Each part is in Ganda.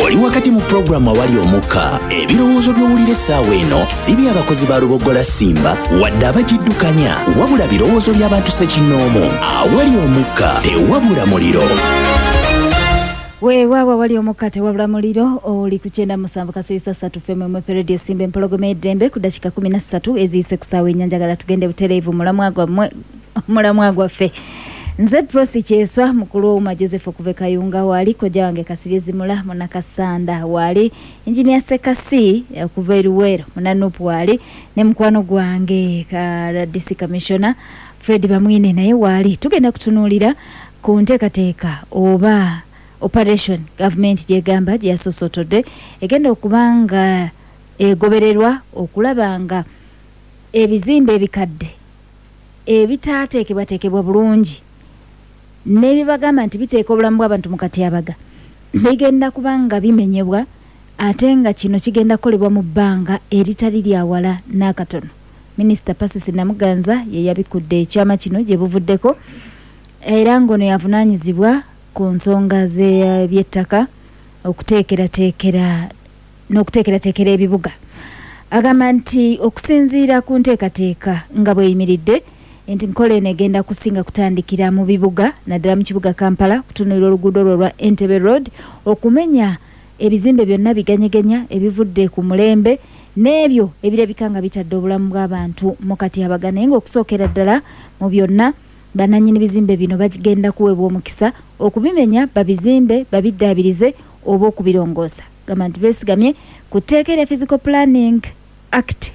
oli wakati mu programu awali omukka ebirowoozo by'owulira essaawa eno si by'abakozi ba Lubogola Simba wadde abagiddukanya wabula birowoozo by'abantu ssekinnoomu awali omukka tewabula muliro. Weewawa wali omukka tewabula muliro oli ku 97.3 FM Radio Simba empologoma eddembe ku dakika 13 eziyise ku ssaawa ennyanja tugende butereevu mulamwa gwaffe. Nze Prosi Kyeswa mukulu w'Ouma Joseph okuva Kayunga wali kojja wange Kasirizi Mula Munakasanda wali Engineer Sekasi okuva Eruwero Munanupu wali ne mukwano gwange ka DC Commissioner Fred Bamwine naye wali tugenda kutunuulira ku nteekateeka oba operation government gyegamba gyasosotodde egenda okubanga egobererwa okulabanga ebizimbe ebikadde ebitaateekebwateekebwa bulungi nebibagamba nti biteeka obulamu bw'abantu mu katyabaga bigenda kubanga bimenyebwa ate nga kino kigenda kukolebwa mu bbanga eritali lyawala n'akatono. Minisita Pasisi Namuganza ye yabikudde ekyama kino gye buvuddeko era ngono yavunaanyizibwa ku nsonga z'eby'ettaka okuteekerateekera ebibuga. Agamba nti okusinziira ku nteekateeka nga bweyimiridde enti nkola eno egenda kusinga kutandikira mu bibuga naddala mu kibuga Kampala kutunuulira oluguudo lwa Entebbe Road okumenya ebizimbe byonna biganyeganya ebivudde ku mulembe n'ebyo ebirabika nga bitadde obulamu bw'abantu mu katyabaga naye ng'okusookera ddala mu byonna bannannyini bizimbe bino bagenda kuweebwa omukisa okubimenya babizimbe babiddaabirize oba okubirongoosa. Gamba nti beesigamye ku tteeka erya Physical Planning Act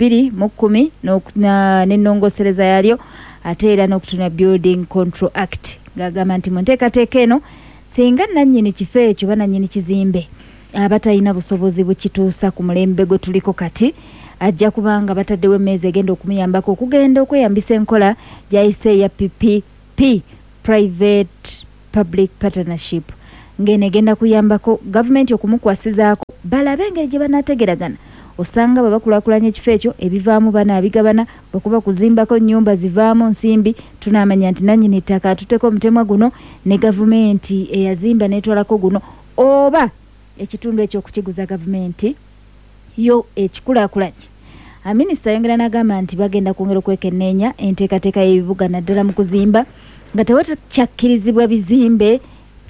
2010 n'ennongoosereza yaalyo ate era n'okutuna Building Control Act. Gagamba nti mu nteekateeka eno singa nannyini kifo ekyo banannyini kizimbe abatalina busobozi bukituusa ku mulembe gwe tuliko kati ajja kubanga bataddewo emmeeza egenda okumuyambako okugenda okweyambisa enkola gyayise eya PPP Private Public Partnership ng'eno egenda kuyambako gavumenti okumukwasizaako balabe engeri gye banaategeragana osanga bwe bakulaakulanya ekifo ekyo ebivaamu banaabigabana bwekuba kuzimbako nnyumba zivaamu nsimbi tunaamanya nti nannyini ttaka atuteko omutemwa guno ne gavumenti eyazimba n'etwalako guno oba ekitundu ekyo okukiguza gavumenti yo ekikulaakulanye. Minisita yongera n'agamba nti bagenda kwongera okwekenneenya enteekateeka y'ebibuga naddala mu kuzimba nga tewakyakirizibwa bizimbe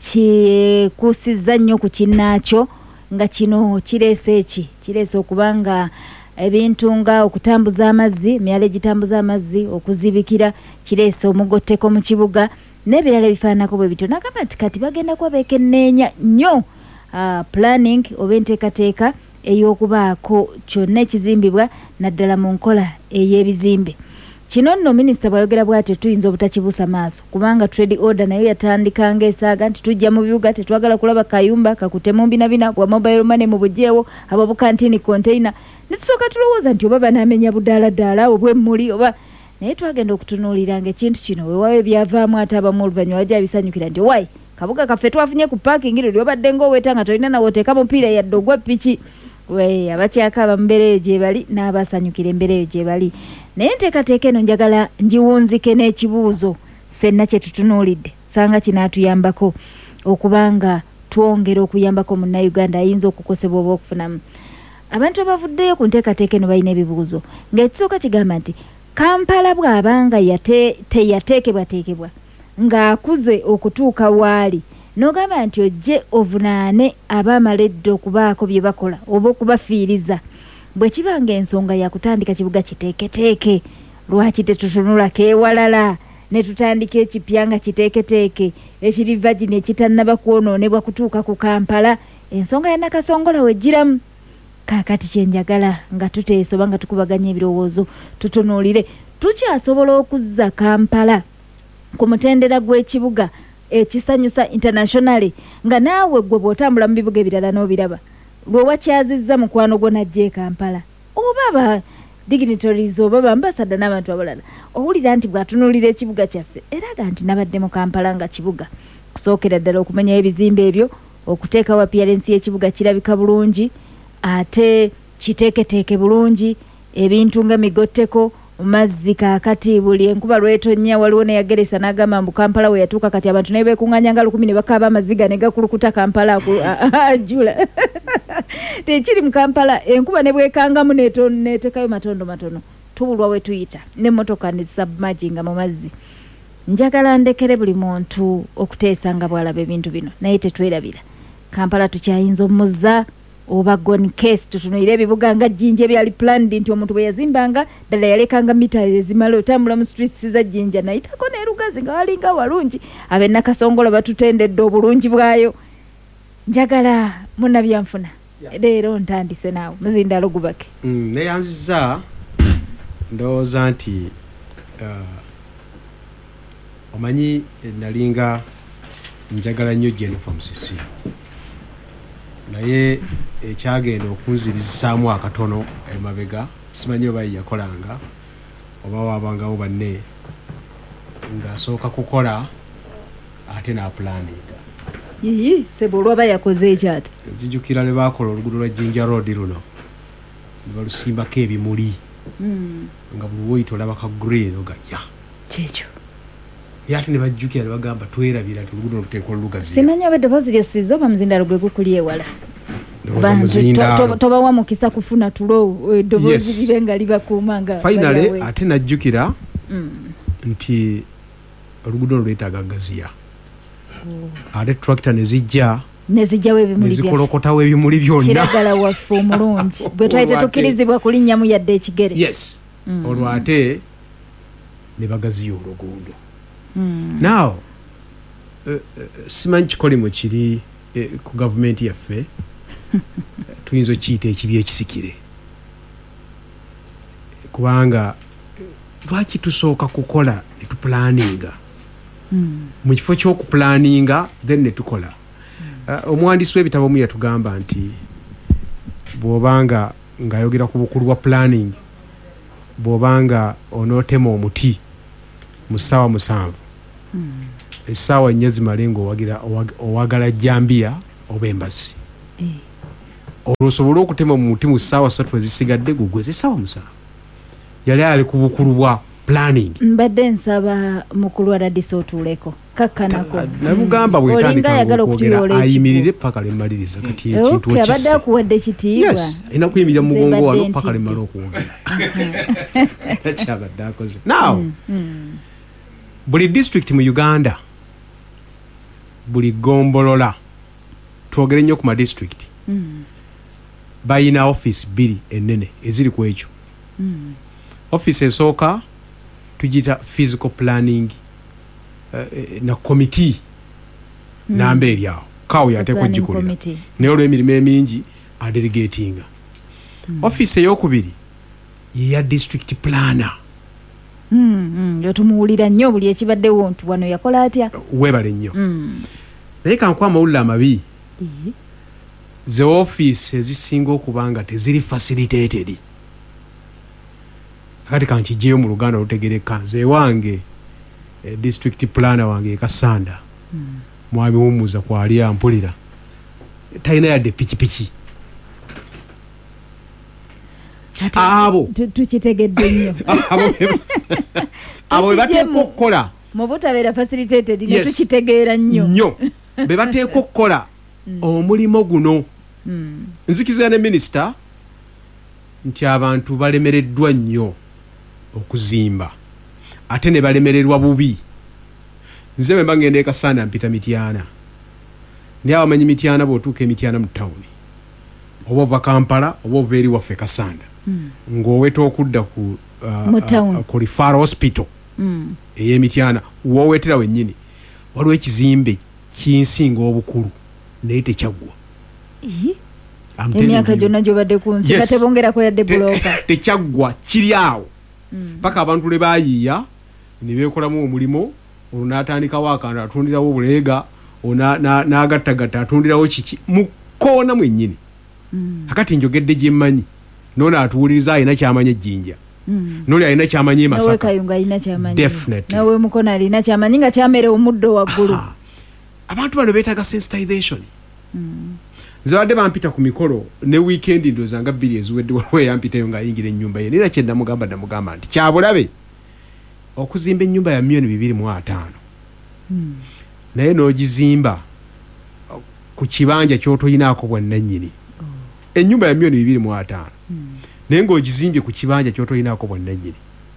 kikuusizza nnyo ku kinnaakyo nga kino kireese okubanga ebintu nga okutambuza amazzi emyala egitambuza amazzi okuzibikira kireese omugotteko mu kibuga n'ebirala ebifaananako bwe bityo. N'agamba nti kati bagenda kuba beekenneenya nnyo planning oba enteekateeka ey'okubaako kyonna ekizimbibwa naddala mu nkola ey'ebizimbe. Kino nno minisita bw'ayogera bw'atyo tuyinza obutakibuusa maaso kubanga trade order nayo yatandika ng'esaaga nti tujja mu bibuga tetwagala kulaba kayumba kakutemu mbinabina bwa mobile money mu bujeewo ababukantini container ne tusooka tulowooza nti oba banaamenya budaaladdala obw'emmuli oba naye twagenda okutunuulira ng'ekintu kino weewaayo byavaamu ate abamu oluvannyuma bajja bisanyukira nti wayi kabuga kaffe twafunye ku parking lyobadde ng'oweeta nga tolina nawe oteeka mupiira yadde ogwa piki abakyakaaba mu mbeera eyo gye bali n'abasanyukira embeera eyo gye bali. Naye enteekateeka eno njagala ngiwunzike n'ekibuuzo ffenna kye tutunuulidde sanga kinaatuyambako okubanga twongera okuyambako munnayuganda ayinza okukosebwa oba okufunamu. Abantu abavuddeyo ku nteekateeka eno balina ebibuuzo ng'ekisooka kigamba nti Kampala bw'abanga teyateekebwateekebwa ng'akuze okutuuka waali n'ogamba nti ojje ovunaane abaamala edda okubaako bye bakola oba okubafiiriza bwe kibanga ensonga yakutandika kibuga kiteeketeeke lwaki tetutunulako ewalala ne tutandika ekipya nga kiteeketeeke ekiri vagini ekitannaba kwonoonebwa kutuuka ku Kampala ensonga ya Nakasongola wegiramu. Kaakati kyenjagala nga tuteesa oba nga tukubaganya ebirowoozo tutunuulire tukyasobola okuzza Kampala ku mutendera gw'ekibuga ekisanyusa internationally nga naawe gwe bw'otambula mu bibuga ebirala n'obiraba lwe wakyazizza mukwano gwo najja Kampala oba ba dignitaries oba bambasada n'abantu abalala owulira nti bw'atunuulira ekibuga kyaffe eraga nti nabadde mu Kampala nga kibuga kusookera ddala okumenya ebizimbe ebyo okuteekawo appearance y'ekibuga kirabika bulungi ate kiteeketeeke bulungi ebintu nga migotteko mazzi kaakati buli enkuba lwetonya waliwo neyageresa n'agamba mbu Kampala we yatuuka kati abantu naye beekuŋŋaanya nga 10 ne bakaaba amaziga ne gakulukuta Kampala ajula tekiri mu Kampala enkuba ne bwekangamu neetekayo matondo tubulwa we tuyita n'emmotoka ne submerginga mu mazzi. Njagala ndekere buli muntu okuteesa nga bw'alaba ebintu bino naye tetwerabira. Kampala tukyayinza omuzza oba gone case tutunuire ebibuga nga Jinja ebyali planned nti omuntu bwe yazimbanga ddala yalekanga mita ezimala otambula mu streets za Jinja nayitako n'erugazi nga walinga walungi abe Nakasongola batutendedde obulungi bwayo. Njagala munnabyanfuna leero ntandise naawe muzindalo gubake. Neyanziza ndowooza nti omanyi nalinga njagala nnyo Jennifer Musisi naye ekyagenda okunzirizaamu akatono emabega simanyi oba yakolanga oba wabangawo banne ng'asooka kukola ate n'apulaninga. Sebo olwaba yakoze ekyati nzijukira le baakola oluguudo lwa Jinja Road luno ne balusimbako ebimuli nga buli woyita olabaka green ogaya kyekyo ate ne bajjukira ne bagamba twerabira ti oluguudo oluteeka olugazi. Simanyi oba eddoboozi lyosiza oba muzindalo gwe gukuli ewala tobawa mukisa kufuna tulo eddoboozi libe nga libakuuma nga finally ate najjukira nti oluguudo olwetaaga gaziya ate tractor nezijjawo ebimuli nezikolokotawo ebimuli byonna kiragala waffe omulungi bwe twali tetukkirizibwa kulinnyamu yadde ekigere. Yes olwo ate ne bagaziya oluguudo. Now simanyi kikolimu kiri ku gavumenti yaffe tuyinza okiyita ekibi ekisikire kubanga lwaki tusooka kukola ne tupulaninga mu kifo ky'okupulaninga then ne tukola. Omuwandiisi w'ebitabo omu yatugamba nti bw'obanga ng'ayogera ku bukulu bwa planning bw'obanga onootema omuti mu ssaawa 7 essaawa 4 zimale ng'owagala jambiya oba embazzi olwo osobola okutema mu muti mu ssaawa 3 ezisigadde gugweza essaawa 7. Yali ali ku bukulu bwa planning. Mbadde nsaba mukulu wa radisi otuuleko kakkanako namugamba bwetandika ayimirire paka lemaliriza kati ekintu okisi abadde akuwadde kitiibwa. Yes ina kuyimirira mu mugongo wano paka lemala okuwogera kyabadde akoze. Now buli district mu Uganda buli gombolola twogere nnyo ku ma district bayina office 2 ennene eziri ku ekyo. Office esooka tujita physical planning na committee namba eryawo kawo yateekwa gikolera naye olw'emirimu emingi adelegatinga. Office ey'okubiri yeya district planner. Tumuwulira nnyo buli ekibaddewo nti wano yakola atya. Weebale nnyo naye kankuwa amawulire amabi ze office ezisinga okuba nga teziri facilitated kati kankijjeyo mu Luganda olutegereka nze wange district planner wange Kasanda mwami wumuza kwali ampulira talina yadde pikipiki abo tukitegedde nnyo abo bebateekwa okukola mu butabeera facilitated ne tukitegeera nnyo be bateekwa okukola omulimu guno. Nzikiriza ne minisita nti abantu balemereddwa nnyo okuzimba ate ne balemererwa bubi. Nze bwe mba ngenda e Kasanda mpita Mityana naye abamanyi Mityana bw'otuuka Mityana mu tawuni oba ova Kampala oba ova eri waffe Kasanda ng'oweta okudda ku Referral Hospital ey'Emityana woowetera wennyini waliwo ekizimbe kinsinga obukulu naye tekyaggwa. Emyaka gyonna gy'obadde ku nsi nga tebongerako yadde bulooka tekyaggwa kiri awo paka abantu le baayiiya ne beekolamu omulimu olwo n'atandikawo akantu atundirawo obuleega n'agattagatta atundirawo kiki mu kkoona mwennyini. Akati njogedde gye mmanyi n'ono atuwuliriza alina kyamanyi Ejjinja n'oli alina kyamanyi Masaka nawe Kayunga alina kyamanyi definitely nawe Mukono alina kyamanyi nga kyamere omuddo waggulu. Abantu bano beetaaga sensitization nze badde bampita ku mikolo ne weekend ndoza nga 2 eziwedde waliwo yampitayo ng'ayingira ennyumba ye nera kye namugamba nti kyabulabe okuzimba ennyumba ya $2,500 naye n'ogizimba ku kibanja ky'otoyinaako bwannannyini ennyumba ya $2,500 naye ng'ogizimbye ku kibanja ky'otoyinaako bwannannyini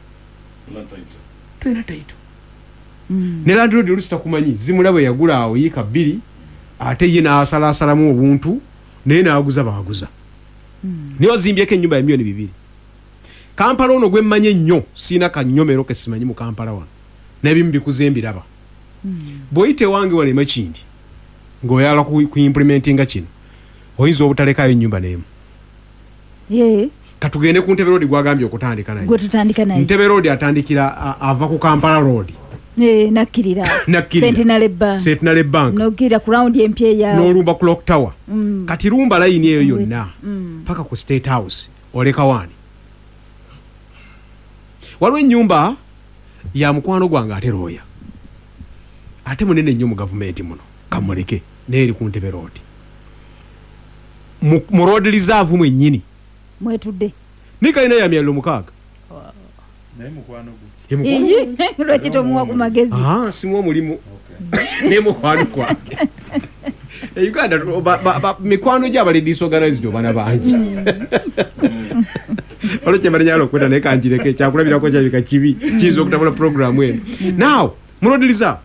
toyina taito ne landlord oluusi takumanyi zimulaba yagula awo yiika 2 ate ye n'asalaasalamu obuntu naye n'aguza baaguza naye ozimbyeko ennyumba ya $2,000 Kampala ono gwe mmanyi ennyo siina kannyomero ke simanyi mu Kampala wano n'ebimu bikuze mbiraba bw'oyite wange wano emakindi ng'oyala ku implementinga kino oyinza obutalekayo ennyumba n'emu katugende ku Ntebe Road gwagambye okutandika naye Ntebe Road atandikira ava ku Kampala Road nakkirira Sentinel Bank nokira ku round empya ya n'olumba Clock Tower kati lumba layini eyo yonna paka ku State House oleka wani waliwo ennyumba ya mukwano gwange ate Roya ate munene nnyo mu gavumenti muno kamuleke neeri ku Ntebe Road mu road reserve mwennyini mwetudde nikalina ya $600 naye mukwano lwaki tomuwa ku magezi simuwa omulimu naye mukwano gwange Uganda mikwano gy'aba ladies organized obana bangi waliwo kyemalinyala okweta naye kanjireko ekyakulabirako kyabika kibi kiyinza okutabula programu eno now mu road reserve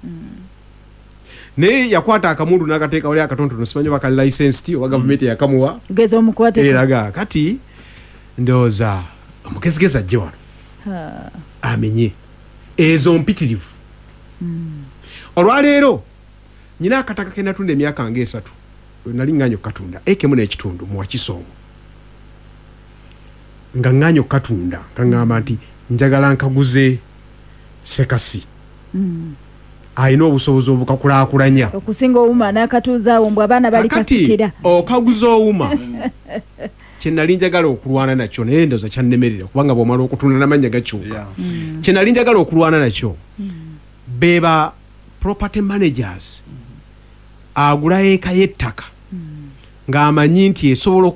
naye yakwata akamundu n'akateeka wali akatontono simanyi oba kali licensed oba gavumenti yakamuwa geza omukwate eraga kati ndowooza omugezigezi ajje wano amenye ezo mpitirivu olwaleero nyina akataka ke natunda emyaka nga 3 nali ŋŋaanyi okukatunda ekemu n'ekitundu mu Wakisongo nga ŋŋaanyi okukatunda nga ŋŋamba nti njagala nkaguze Sekasi ayina obusobozi obukakulaakulanya okusinga owuma n'akatuuzaawo mbw abaana bali kasikira okaguza owuma kye nali njagala okulwana nakyo naye ndowooza kyannemerera kubanga bw'omala okutunda n'amannya gakyuka kye nali njagala okulwana nakyo beeba property managers agula eka y'ettaka ng'amanyi nti esobola